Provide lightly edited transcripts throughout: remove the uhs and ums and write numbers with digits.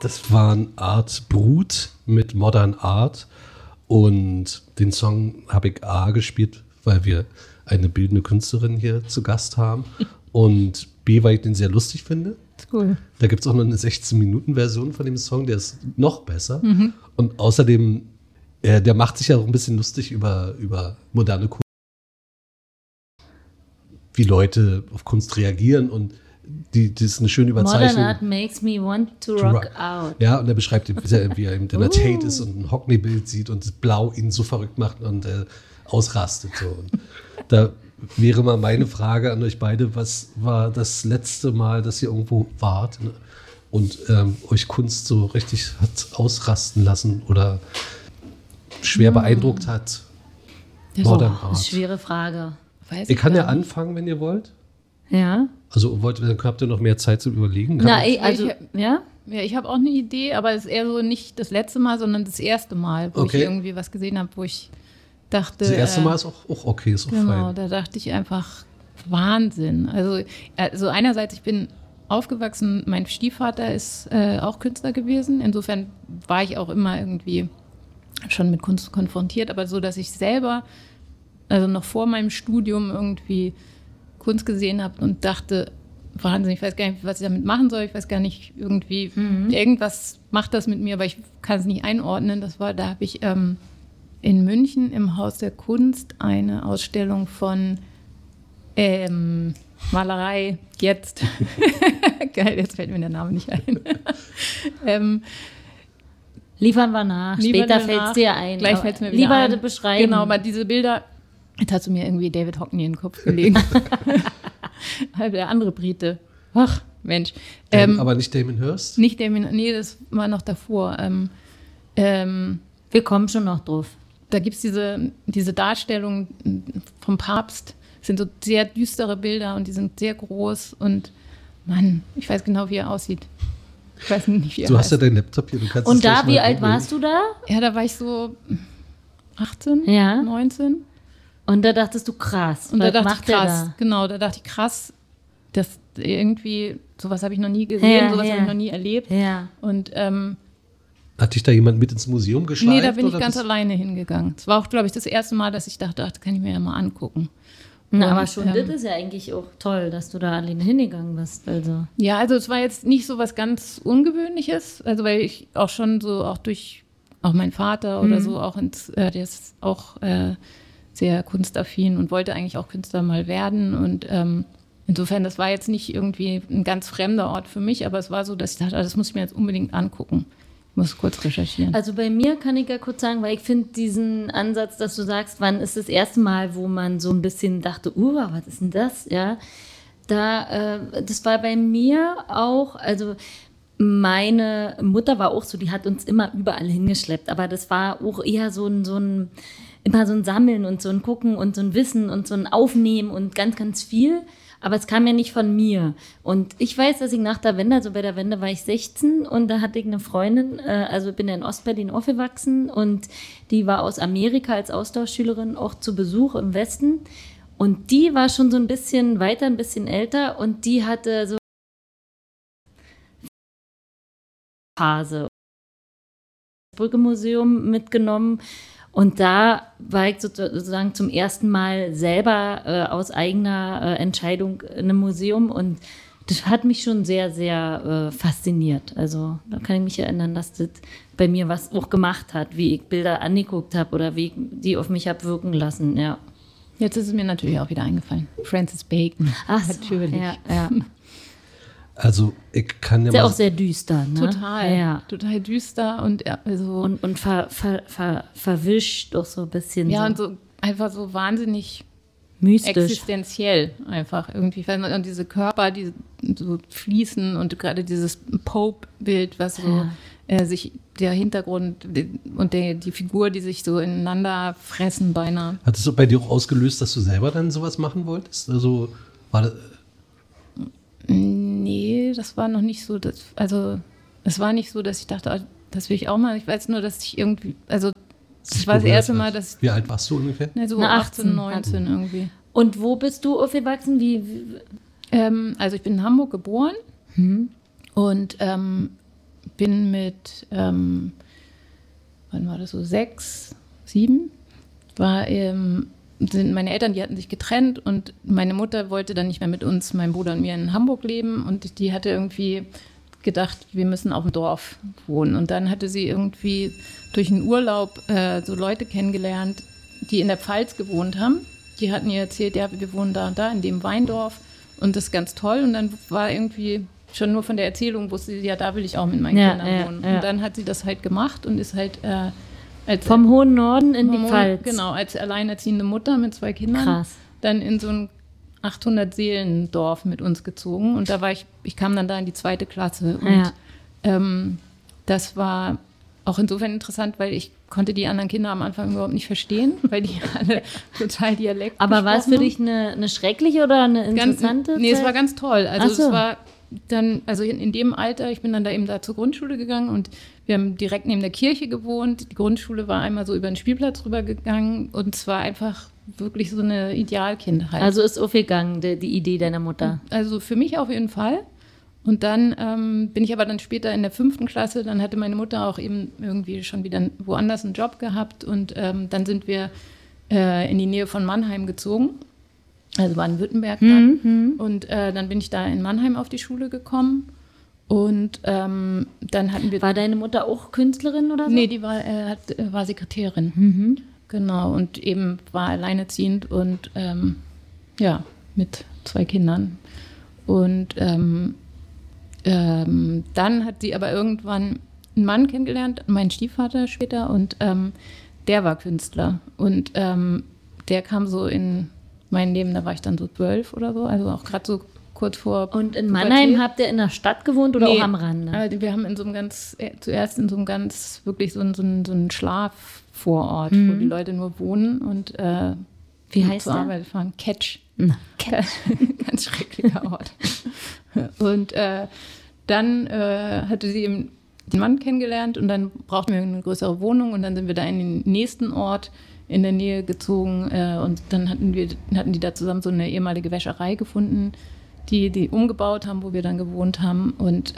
Das waren Art Brut mit Modern Art und den Song habe ich A gespielt, weil wir eine bildende Künstlerin hier zu Gast haben und B, weil ich den sehr lustig finde. Cool. Da gibt es auch noch eine 16-Minuten-Version von dem Song, der ist noch besser. Und außerdem, der macht sich ja auch ein bisschen lustig über moderne Kunst, wie Leute auf Kunst reagieren und das ist eine schöne Überzeichnung. Modern Art makes me want to rock out. Ja, und er beschreibt, wie er in der Tate ist und ein Hockney-Bild sieht und das Blau ihn so verrückt macht und ausrastet. So. Und da wäre mal meine Frage an euch beide, was war das letzte Mal, dass ihr irgendwo wart und euch Kunst so richtig hat ausrasten lassen oder schwer beeindruckt hat? Modern Art. Schwere Frage. Ich kann ja anfangen, wenn ihr wollt. Ja. Also habt ihr noch mehr Zeit zum Überlegen? Ja, ich habe auch eine Idee, aber es ist eher so nicht das letzte Mal, sondern das erste Mal, wo ich irgendwie was gesehen habe, wo ich dachte. Das erste Mal ist auch okay, ist auch genau, fein. da dachte ich einfach, Wahnsinn. Also einerseits, ich bin aufgewachsen, mein Stiefvater ist auch Künstler gewesen. Insofern war ich auch immer irgendwie schon mit Kunst konfrontiert, aber so, dass ich selber, also noch vor meinem Studium irgendwie Kunst gesehen habe und dachte, Wahnsinn, ich weiß gar nicht, was ich damit machen soll. Ich weiß gar nicht, irgendwie, irgendwas macht das mit mir, aber ich kann es nicht einordnen. Da habe ich in München im Haus der Kunst eine Ausstellung von Malerei jetzt. Geil, jetzt fällt mir der Name nicht ein. Liefern wir nach. Später fällt es dir ein. Gleich fällt es mir wieder ein. Lieber beschreiben. Genau, aber diese Bilder, jetzt hast du mir irgendwie David Hockney in den Kopf gelegt. Der andere Brite. Ach, Mensch. Aber nicht Damon Hirst? Nicht Damon, nee, das war noch davor. Wir kommen schon noch drauf. Da gibt es diese Darstellung vom Papst. Das sind so sehr düstere Bilder und die sind sehr groß. Und Mann, ich weiß genau, wie er aussieht. Ich weiß nicht, wie er Du hast heißt. ja deinen Laptop hier. Du kannst Und da, wie alt warst du da? Ja, da war ich so 18, Ja. 19. Und da dachtest du, krass. Und da was dachte ich, macht der krass, da? genau, da dachte ich, krass, das irgendwie, sowas habe ich noch nie gesehen, sowas habe ich noch nie erlebt. Ja. Und Hat dich da jemand mit ins Museum geschleift? nee, da bin ich oder ganz bist- alleine hingegangen. Es war auch, glaube ich, das erste Mal, dass ich dachte, ach, das kann ich mir ja mal angucken. Na, Und, aber schon, das ist ja eigentlich auch toll, dass du da alleine hingegangen bist. Also. Ja, also es war jetzt nicht so was ganz Ungewöhnliches, also weil ich auch schon so, auch durch auch meinen Vater oder so, auch der ist auch sehr kunstaffin und wollte eigentlich auch Künstler mal werden und insofern, das war jetzt nicht irgendwie ein ganz fremder Ort für mich, aber es war so, dass ich dachte, das muss ich mir jetzt unbedingt angucken. Ich muss kurz recherchieren. Also bei mir kann ich ja kurz sagen, weil ich finde diesen Ansatz, dass du sagst, wann ist das erste Mal, wo man so ein bisschen dachte, was ist denn das? Ja, das war bei mir auch, also meine Mutter war auch so, die hat uns immer überall hingeschleppt, aber das war auch eher immer so ein Sammeln und so ein Gucken und so ein Wissen und so ein Aufnehmen und ganz, ganz viel. Aber es kam ja nicht von mir. Und ich weiß, dass ich nach der Wende, also bei der Wende war ich 16 und da hatte ich eine Freundin, also bin ja in Ostberlin aufgewachsen und die war aus Amerika als Austauschschülerin auch zu Besuch im Westen. Und die war schon so ein bisschen weiter, ein bisschen älter und die hatte so Phase. Das Brücke-Museum mitgenommen. Und da war ich sozusagen zum ersten Mal selber aus eigener Entscheidung in einem Museum und das hat mich schon sehr, sehr fasziniert. Also da kann ich mich erinnern, dass das bei mir was auch gemacht hat, wie ich Bilder angeguckt habe oder wie ich die auf mich habe wirken lassen, ja. Jetzt ist es mir natürlich auch wieder eingefallen. Francis Bacon. Ach so, natürlich. Ja. Also ich kann ja Ist ja mal... auch sehr düster, ne? Total. Ja. Total düster und also Und verwischt doch so ein bisschen ja, so und so einfach so wahnsinnig mystisch. existenziell einfach irgendwie. Und diese Körper, die so fließen und gerade dieses Pope-Bild, was so sich der Hintergrund und die Figur, die sich so ineinander fressen beinahe. Hat es so bei dir auch ausgelöst, dass du selber dann sowas machen wolltest? Also war das... Nee, das war noch nicht so. Es war nicht so, dass ich dachte, das will ich auch mal. Ich weiß nur, dass ich irgendwie, also das war das erste Mal, dass ich, Wie alt warst du ungefähr? so Na, 18, 19 irgendwie. Und wo bist du aufgewachsen? Also ich bin in Hamburg geboren und bin mit, wann war das so, 6, 7, sind meine Eltern, die hatten sich getrennt und meine Mutter wollte dann nicht mehr mit uns, meinem Bruder und mir in Hamburg leben und die hatte irgendwie gedacht, wir müssen auf dem Dorf wohnen. Und dann hatte sie irgendwie durch einen Urlaub so Leute kennengelernt, die in der Pfalz gewohnt haben. Die hatten ihr erzählt, ja, wir wohnen da und da in dem Weindorf und das ist ganz toll. Und dann war irgendwie schon nur von der Erzählung, wusste sie, ja, da will ich auch mit meinen Kindern wohnen. Ja. Und dann hat sie das halt gemacht und ist halt vom hohen Norden in die Pfalz. Genau, als alleinerziehende Mutter mit 2 Kindern. Krass. Dann in so ein 800-Seelen-Dorf mit uns gezogen. Und da war ich kam dann da in die 2. Klasse. Und das war auch insofern interessant, weil ich konnte die anderen Kinder am Anfang überhaupt nicht verstehen, weil die alle total Dialekt Aber war es für dich eine schreckliche oder eine interessante Zeit? Nee, es war ganz toll. Also es war dann, also in dem Alter, ich bin dann da zur Grundschule gegangen und wir haben direkt neben der Kirche gewohnt. Die Grundschule war einmal so über den Spielplatz rübergegangen und es war einfach wirklich so eine Idealkindheit. Also ist aufgegangen, die Idee deiner Mutter? Also für mich auf jeden Fall. Und dann bin ich aber dann später in der 5. Klasse, dann hatte meine Mutter auch eben irgendwie schon wieder woanders einen Job gehabt und dann sind wir in die Nähe von Mannheim gezogen. Also Baden-Württemberg dann. Und dann bin ich da in Mannheim auf die Schule gekommen. Und dann hatten wir... War deine Mutter auch Künstlerin oder so? Nee, die war Sekretärin. Genau, und eben war alleinerziehend und mit 2 Kindern. Und dann hat sie aber irgendwann einen Mann kennengelernt, meinen Stiefvater später, und der war Künstler. Und der kam so in mein Leben, da war ich dann so 12 oder so, also auch gerade so kurz vor. Und in Mannheim habt ihr in der Stadt gewohnt oder auch am Rande? Wir haben in so einem zuerst in so einem ganz, wirklich so ein Schlafvorort, wo die Leute nur wohnen und wie heißt zur der? Arbeit fahren. Ketsch. Ketsch. Ganz schrecklicher Ort. Und dann hatte sie eben den Mann kennengelernt und dann brauchten wir eine größere Wohnung und dann sind wir da in den nächsten Ort in der Nähe gezogen und dann hatten die da zusammen so eine ehemalige Wäscherei gefunden, die umgebaut haben, wo wir dann gewohnt haben und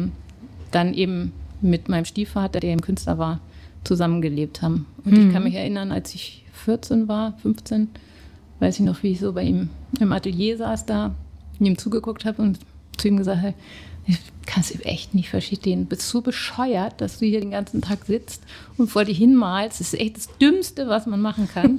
dann eben mit meinem Stiefvater, der eben Künstler war, zusammengelebt haben. Und ich kann mich erinnern, als ich 14 war, 15, weiß ich noch, wie ich so bei ihm im Atelier saß da, ihm zugeguckt habe und zu ihm gesagt habe, ich kann es echt nicht verstehen. Du bist so bescheuert, dass du hier den ganzen Tag sitzt und vor dir hinmalst. Das ist echt das Dümmste, was man machen kann.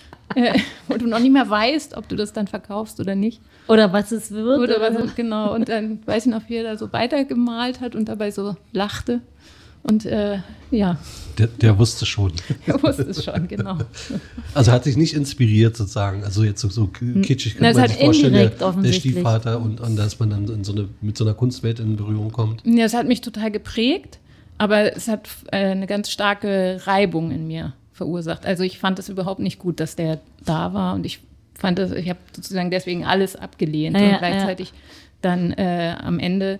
Und du noch nicht mehr weißt, ob du das dann verkaufst oder nicht. Oder was es wird. Oder was, genau. Und dann weiß ich noch, wie er da so weitergemalt hat und dabei so lachte. Und ja. Der wusste schon. Er wusste es schon, genau. Also hat sich nicht inspiriert sozusagen. Also jetzt so kitschig kann man sich vorstellen, der Stiefvater und dass man dann mit so einer Kunstwelt in Berührung kommt. Ja, es hat mich total geprägt, aber es hat eine ganz starke Reibung in mir verursacht. Also ich fand es überhaupt nicht gut, dass der da war und ich habe sozusagen deswegen alles abgelehnt und gleichzeitig dann am Ende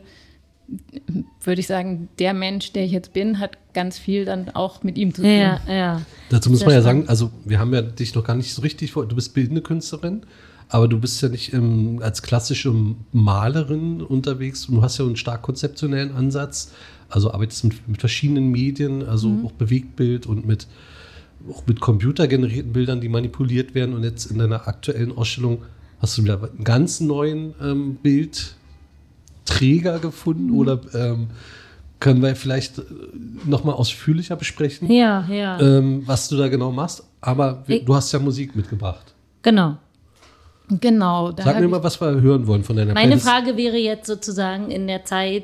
würde ich sagen, der Mensch, der ich jetzt bin, hat ganz viel dann auch mit ihm zu tun. Ja. Dazu muss man ja sagen, also wir haben ja dich noch gar nicht so richtig vor, du bist bildende Künstlerin, aber du bist ja nicht als klassische Malerin unterwegs, du hast ja einen stark konzeptionellen Ansatz, also arbeitest mit verschiedenen Medien, also auch Bewegtbild und mit computergenerierten Bildern, die manipuliert werden und jetzt in deiner aktuellen Ausstellung hast du wieder einen ganz neuen Bildträger gefunden oder können wir vielleicht nochmal ausführlicher besprechen, was du da genau machst. Aber du hast ja Musik mitgebracht. Genau. Sag mir mal, was wir hören wollen von deiner Meine Frage wäre jetzt sozusagen in der Zeit,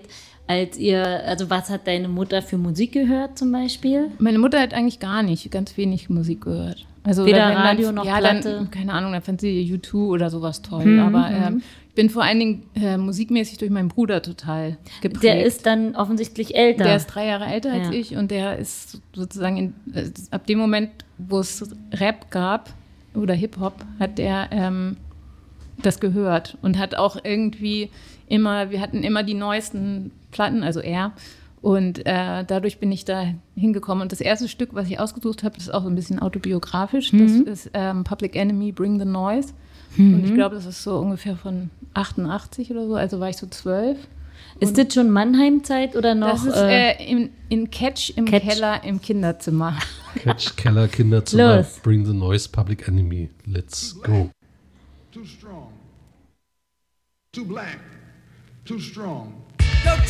was hat deine Mutter für Musik gehört zum Beispiel? Meine Mutter hat eigentlich ganz wenig Musik gehört. Also weder Radio noch Platte? Dann, keine Ahnung, dann fand sie U2 oder sowas toll. Aber ich bin vor allen Dingen musikmäßig durch meinen Bruder total geprägt. Der ist dann offensichtlich älter. Der ist 3 Jahre älter als ich und der ist sozusagen ab dem Moment, wo es Rap gab oder Hip-Hop, hat der das gehört und hat auch irgendwie wir hatten immer die neuesten Platten, also er. Und dadurch bin ich da hingekommen. Und das erste Stück, was ich ausgesucht habe, ist auch so ein bisschen autobiografisch. Das ist Public Enemy, Bring the Noise. Und ich glaube, das ist so ungefähr von 88 oder so. Also war ich so 12. Ist das schon Mannheim-Zeit oder noch? Das ist in Catch im Keller im Kinderzimmer. Catch, Keller, Kinderzimmer, Los. Bring the Noise, Public Enemy. Let's go. Too strong. Too black. Too strong. Yo,